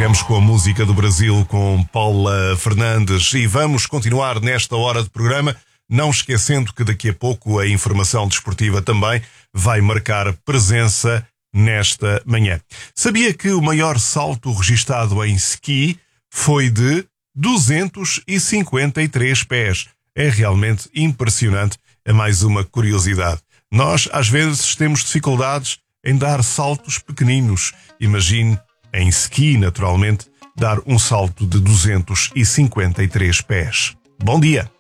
Viemos com a música do Brasil com Paula Fernandes e vamos continuar nesta hora de programa, não esquecendo que daqui a pouco a informação desportiva também vai marcar presença nesta manhã. Sabia que o maior salto registado em ski foi de 253 pés? É realmente impressionante. É mais uma curiosidade. Nós, às vezes, temos dificuldades em dar saltos pequeninos. Imagine, em ski, naturalmente, dar um salto de 253 pés. Bom dia!